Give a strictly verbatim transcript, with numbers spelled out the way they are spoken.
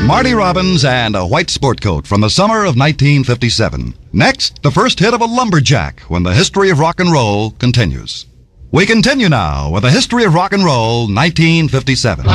Marty Robbins and a white sport coat from the summer of nineteen fifty-seven. Next, the first hit of a lumberjack when the history of rock and roll continues. We continue now with the history of rock and roll, nineteen fifty-seven.